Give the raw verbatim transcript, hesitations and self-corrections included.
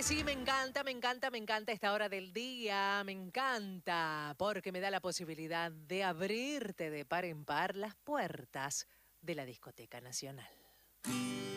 sí, me encanta, me encanta, me encanta esta hora del día, me encanta, porque me da la posibilidad de abrirte de par en par las puertas de la Discoteca Nacional.